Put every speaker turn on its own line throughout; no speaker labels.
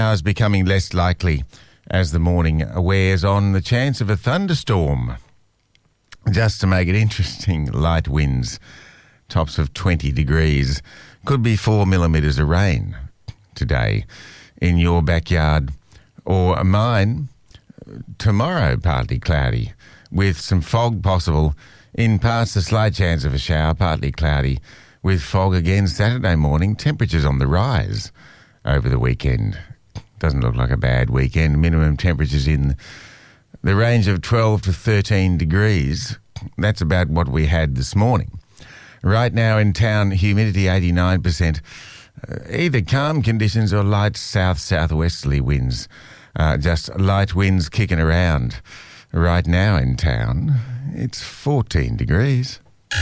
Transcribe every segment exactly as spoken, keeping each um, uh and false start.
Now is becoming less likely as the morning wears on. The chance of a thunderstorm. Just to make it interesting, light winds, tops of twenty degrees. Could be four millimetres of rain today in your backyard or mine. Tomorrow, partly cloudy with some fog possible. In parts, a slight chance of a shower, partly cloudy with fog again Saturday morning. Temperatures on the rise over the weekend. Doesn't look like a bad weekend. Minimum temperatures in the range of twelve to thirteen degrees. That's about what we had this morning. Right now in town, humidity eighty-nine percent. Uh, either calm conditions or light south-southwesterly winds. Uh, just light winds kicking around. Right now in town, it's fourteen degrees.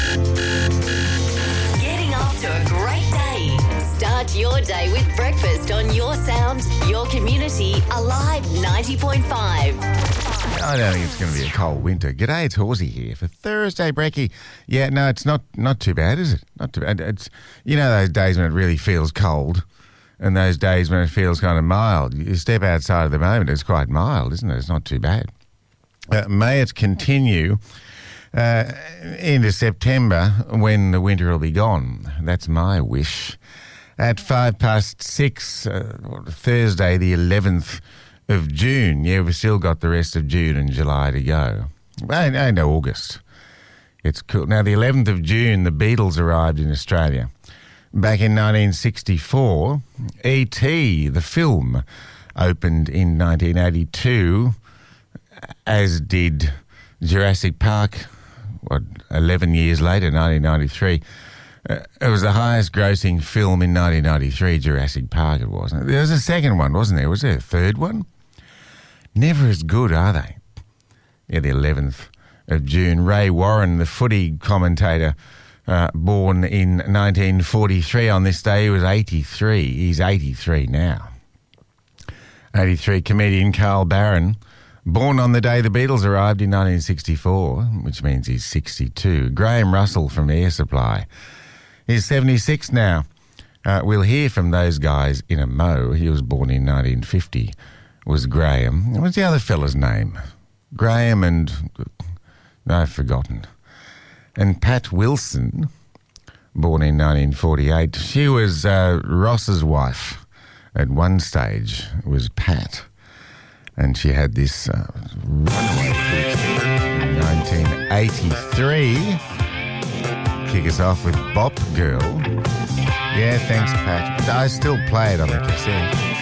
Getting off to a great day. Start your day with breakfast on your sound, your community, Alive ninety point five.
I don't think it's going to be a cold winter. G'day, it's Horsey here for Thursday Brekkie. Yeah, no, it's not not too bad, is it? Not too bad. It's, you know those days when it really feels cold and those days when it feels kind of mild. You step outside at the moment, it's quite mild, isn't it? It's not too bad. Uh, may it continue uh, into September when the winter will be gone. That's my wish. At five past six, uh, Thursday the eleventh of June. Yeah, we've still got the rest of June and July to go. And, and August. It's cool. Now, the eleventh of June, the Beatles arrived in Australia. Back in nineteen sixty-four, E T, the film, opened in nineteen eighty-two, as did Jurassic Park, what, eleven years later, nineteen ninety-three. Uh, it was the highest grossing film in nineteen ninety-three, Jurassic Park it was. There was a second one, wasn't there? Was there a third one? Never as good, are they? Yeah, the eleventh of June. Ray Warren, the footy commentator, uh, born in nineteen forty-three. On this day, he was eighty-three. He's eighty-three now. eighty-three. Comedian Carl Barron, born on the day the Beatles arrived in nineteen sixty-four, which means he's sixty-two. Graham Russell from Air Supply. He's seventy-six now. Uh, we'll hear from those guys in a mo. He was born in nineteen fifty, was Graham. What's the other fella's name? Graham and... No, I've forgotten. And Pat Wilson, born in nineteen forty-eight. She was uh, Ross's wife at one stage, was Pat. And she had this uh, runaway hit in nineteen eighty-three. Kick us off with Bop Girl. Yeah, thanks, Pat. I still play it on the cassette.